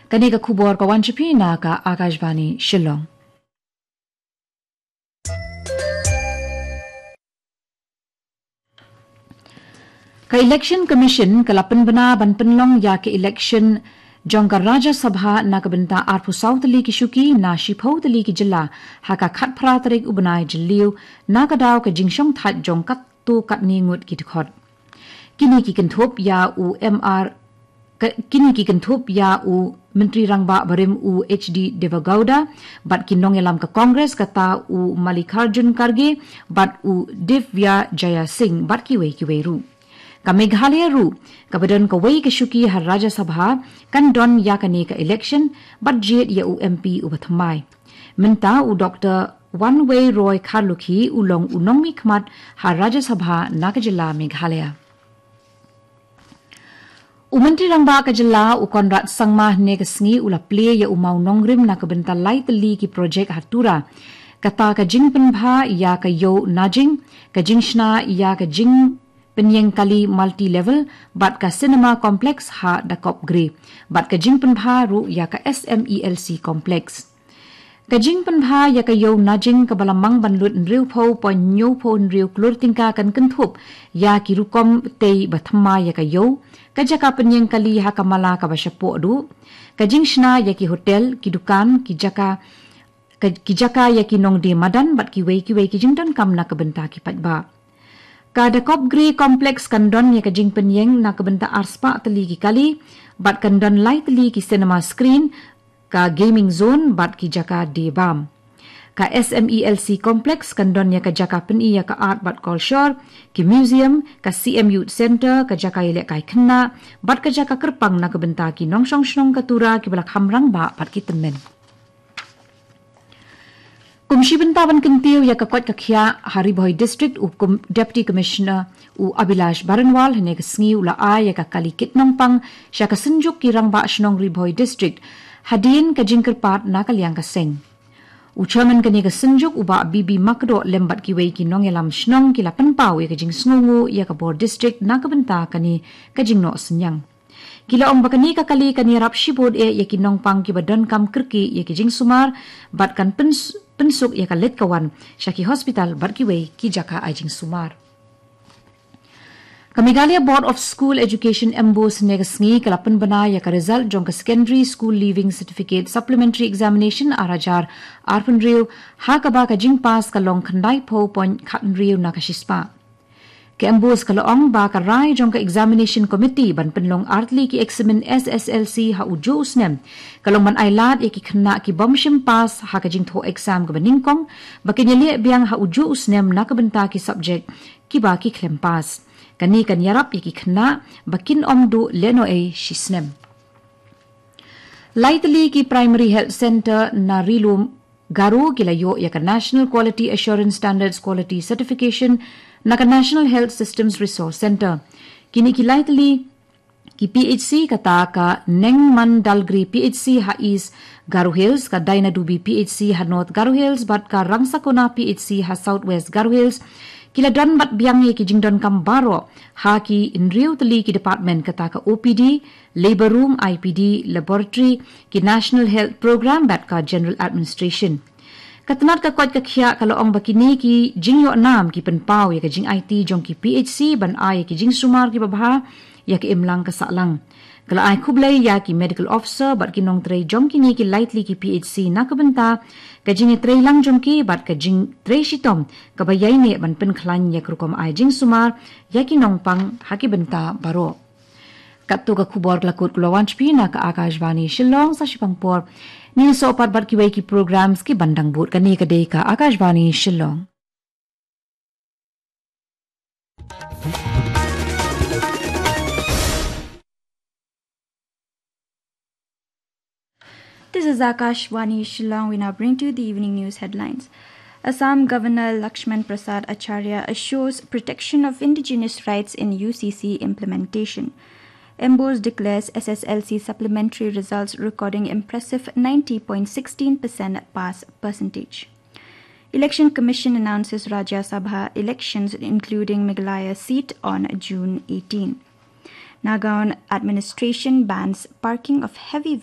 Kani ka khubor ka wanchapi na ka Akashvani Shillong. Ka Election Commission kalapan bana ban penlong ya ke election jongka Raja Sabha na kabenta Arpu South Li ki Shuki na Shipho Li ki Jilla haka khat pratarik ubanai jiliu na kadaw ka jingshong that jongkat tu kat ningut ki dikhot. Kini ki kentup ya u Menteri Rangba Barim u HD Devagowda bat kinong elam ka Congress kata u Mallikarjun Kharge bat u Divya Jaya Singh bat kiwe ru. Ka Meghalaya ru kabadan ka wei ka Shuki har Raja Sabha kan don ya ka ne ka election bat jet ya u MP u bathamai. Menta u Dr. Wanway Roy Kharlukhi ulong unong mikmat har Raja Sabha na ka jilla Meghalaya. Menteri Rangba ka jilla u Konrad Sangma ne ka sngi ula play ya umau nongrim na ka benta lai tali ki project hatura kata ka jing penbha ya ka yo najing ka jingshna ya ka jing penyeng kali multi level bat ka cinema complex ha da kop gre bat ka jing penbha ru ya ka SMELC complex ka jing penbha ya ka yo najing ka balamang banlut nriu pho pon nyu pho nriu klur tingka kan kentup ya ki rukom tei bathma ya ka yo kajaka penyeng kali ha kamala ka basyapo du kajing shna ya ki hotel ki dukan ki jaka ya ki nong de madan bat ki wei ki jingdan kam na ka benta ki patba ka da kop gre complex kandon ya kajing penyeng na ka benta arspa tali ki kali bat kandon lai tali ki cinema screen ka gaming zone bat ki jaka de bam ka SMELC complex kandon ya ka jaka peni ya ka art bat culture ki museum ka CM Youth Center ka jaka ile kai khna bat ka jaka kerpang na ka benta ki nongsong shnong ka tura ki balak hamrang ba bat ki temen kumshi benta ban kentiu ya ka kwat ka khia Haribhoi district u deputy commissioner u Abhilash Baranwal hne ka sngi ula a ya ka kali kitnong pang sya ka senjuk ki rangba shnong Ribhoi district hadin ka jingker pat na ka liang ka seng Uchaman kani ka senjuk uba bibi makdo lembat ki wei ki nong elam shnong ki lapan pau ya ka jing sngungu ya ka bor district na ka benta kani ka jing no senyang. Kila ong bakani ka kali kani rap shibod ya ki nong pang ki badan kam kirki ya ki jing sumar bat kan pensuk ya ka let kawan syaki hospital bat ki wei ki jaka ai jing sumar. Ka Meghalaya Board of School Education Embos negasngi kalapan bana ya ka result jong ka secondary school leaving certificate supplementary examination arajar arpan riu ha ka ba ka jing pass ka long khandai pho pon khatn riu na ka shispa ke embos ka loong ba ka rai jong ka examination committee ban penlong artli ki examen SSLC ha ujo usnem kalong man ailat ya ki khna ki bomshim pass ha ka jing tho exam ka baningkong bakinyali biang ha ujo usnem na ka benta ki subject ki ba ki klem pass kani kan yarap iki khna bakin omdu leno e shisnem Laitli ki primary health center na rilum garu kilayo ya ka national quality assurance standards quality certification na ka national health systems resource center kini ki Laitli ki PHC kata ka Nengman Dalgri PHC ha East Garo Hills ka Dainadubi PHC ha North Garo Hills bat ka Rangsakona PHC ha Southwest Garo Hills kila don bat biang ye ki jingdon kambaro ha ki inriu tali ki department kata ka OPD labor room IPD laboratory ki national health program bat ka general administration katanat ka kwat ka khia ka loong bakini ki jingyo nam ki penpau ye ka jing IT jong ki PHC ban ai ki jing sumar ki babha ya ki imlang ka salang kala ai khublai ya ki medical officer bat ki nong trei jong ki ni ki lightly ki PHC na ka benta ka jing trei lang jong ki bat ka jing trei shitom ka bayai ne ban pen khlan ya krukom ai jing sumar ya ki nong pang haki benta baro katto ka khubor lakut kulawan chpi na ka Akashvani Shillong sa Shipangpor ni so pat bat ki wei ki programs ki bandang but ka ni ka dei ka Akashvani Shillong This is Akashvani Shillong. We now bring to you the evening news headlines. Assam Governor Lakshman Prasad Acharya assures protection of indigenous rights in UCC implementation. Embos declares SSLC supplementary results recording impressive 90.16% pass percentage. Election Commission announces Rajya Sabha elections including Meghalaya seat on June 18. Nagaon administration bans parking of heavy